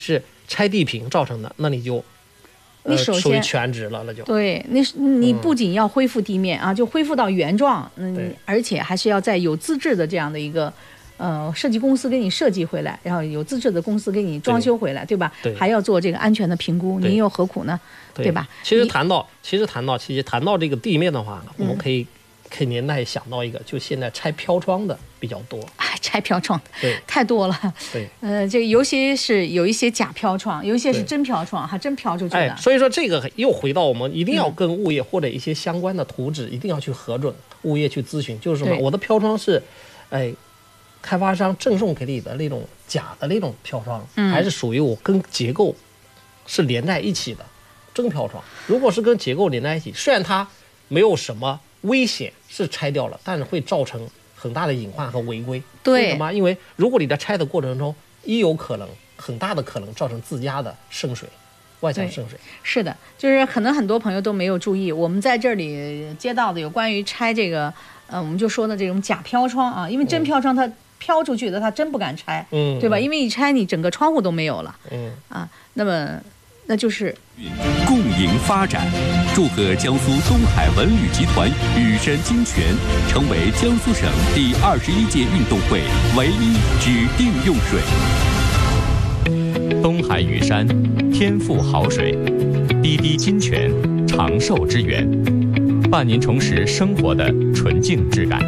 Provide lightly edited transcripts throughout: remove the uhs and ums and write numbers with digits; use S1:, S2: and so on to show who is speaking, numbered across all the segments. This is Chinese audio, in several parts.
S1: 是拆地坪造成的，那你就
S2: 你首先
S1: 属于全职了，那就
S2: 对，你不仅要恢复地面啊，就恢复到原状，而且还是要在有资质的这样的一个设计公司给你设计回来，然后有资质的公司给你装修回来，对吧？
S1: 对，
S2: 还要做这个安全的评估，您又何苦呢？对吧？
S1: 其实谈到这个地面的话，我们可以连带想到一个，就现在拆飘窗的比较多。
S2: 拆飘窗
S1: 对
S2: 太多了。
S1: 对，
S2: 这个尤其是有一些假飘窗，有一些是真飘窗，还真飘出去的。
S1: 所以说这个又回到我们一定要跟物业或者一些相关的图纸一定要去核准，物业去咨询，就是什么，我的飘窗是，开发商赠送给你的那种假的那种飘窗，还是属于我跟结构是连在一起的真飘窗。如果是跟结构连在一起，虽然它没有什么危险是拆掉了，但是会造成很大的隐患和违规。
S2: 对，
S1: 为什么？因为如果你在拆的过程中，有可能很大的可能造成自家的渗水，外墙渗水。是
S2: 的，就是可能很多朋友都没有注意，我们在这里接到的有关于拆这个，我们就说的这种假飘窗啊，因为真飘窗它飘出去的，它真不敢拆，对吧？因为一拆你整个窗户都没有了，那就是
S3: 共赢发展。祝贺江苏东海文旅集团羽山精泉成为江苏省第21届运动会唯一指定用水。东海羽山天赋好水，滴滴金泉长寿之源，伴您重拾生活的纯净质感。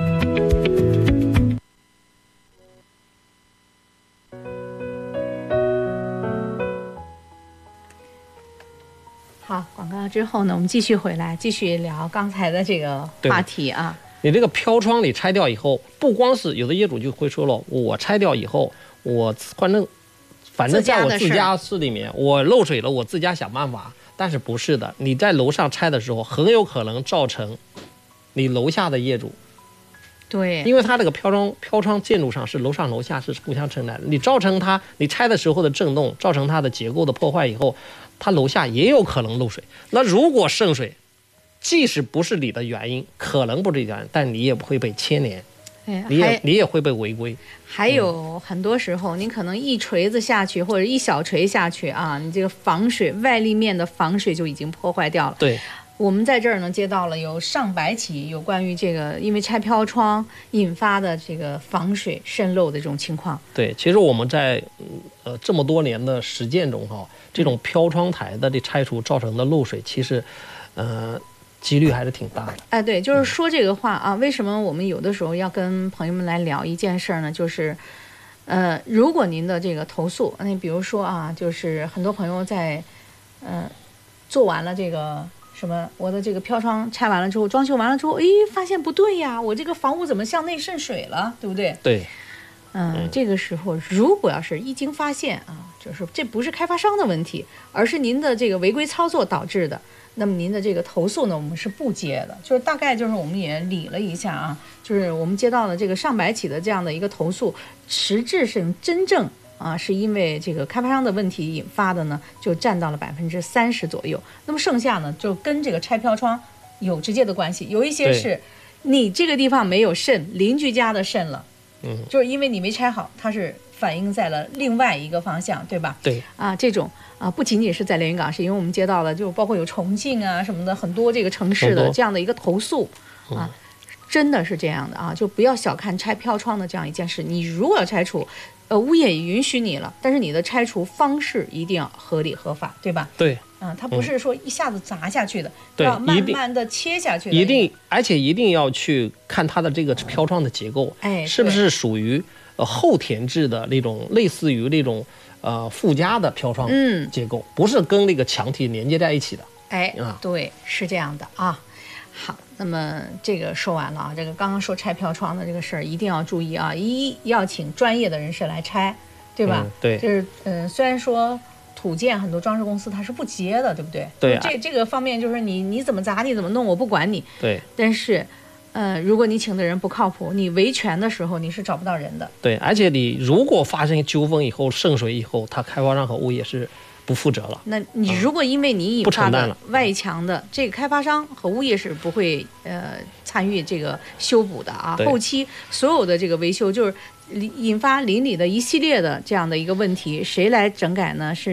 S2: 好，广告之后呢，我们继续回来，继续聊刚才的这个话题啊。
S1: 你这个飘窗你拆掉以后，不光是有的业主就会说了，我拆掉以后，我反正在我自家市里面，我漏水了，我自家想办法。但是不是的，你在楼上拆的时候，很有可能造成你楼下的业主。
S2: 对，
S1: 因为它这个飘窗建筑上是楼上楼下是互相承担，你造成你拆的时候的震动，造成它的结构的破坏以后，它楼下也有可能漏水。那如果渗水，即使不是你的原因，可能不是你的原因，但你也不会被牵连，你也会被违规。
S2: 还有很多时候，你可能一锤子下去或者一小锤下去啊，你这个防水外立面的防水就已经破坏掉了。
S1: 对。
S2: 我们在这儿呢接到了有上百起有关于这个因为拆飘窗引发的这个防水渗漏的这种情况。
S1: 对，其实我们在这么多年的实践中这种飘窗台的拆除造成的漏水，其实几率还是挺大的。
S2: 对，就是说这个话啊，为什么我们有的时候要跟朋友们来聊一件事呢？就是如果您的这个投诉，你比如说啊，就是很多朋友在做完了这个。什么？我的这个飘窗拆完了之后，装修完了之后，发现不对呀，我这个房屋怎么向内渗水了，对不对？
S1: 对。
S2: 这个时候如果要是一经发现啊，就是这不是开发商的问题，而是您的这个违规操作导致的，那么您的这个投诉呢，我们是不接的。就是大概就是我们也理了一下啊，就是我们接到了这个上百起的这样的一个投诉，实质是真正。是因为这个开发商的问题引发的呢，就占到了30%左右。那么剩下呢，就跟这个拆飘窗有直接的关系。有一些是你这个地方没有渗，邻居家的渗了，就是因为你没拆好，它是反映在了另外一个方向，对吧？
S1: 对
S2: 这种不仅仅是在连云港，是因为我们接到了，就包括有重庆啊什么的很多这个城市的这样的一个投诉真的是这样的啊，就不要小看拆飘窗的这样一件事。你如果要拆除，物业也允许你了，但是你的拆除方式一定要合理合法，对吧？
S1: 对，
S2: 它不是说一下子砸下去的，要慢慢的切下去的，
S1: 而且一定要去看它的这个飘窗的结构，是不是属于后填制的那种，类似于那种附加的飘窗结构，不是跟那个墙体连接在一起的。
S2: 对，是这样的啊。好，那么这个说完了啊，这个刚刚说拆飘窗的这个事儿一定要注意啊，要请专业的人士来拆，对吧？
S1: 对，
S2: 就是虽然说土建很多装饰公司它是不接的，对不对？
S1: 对，
S2: 这个方面就是你怎么砸你怎么弄我不管你。
S1: 对，
S2: 但是如果你请的人不靠谱，你维权的时候你是找不到人的。
S1: 对，而且你如果发生纠纷以后渗水以后，他开发商和物业是不负责了。
S2: 那你如果因为你引发的外墙的这个开发商和物业是不会参与这个修补的啊，后期所有的这个维修就是引发邻里的一系列的这样的一个问题，谁来整改呢？是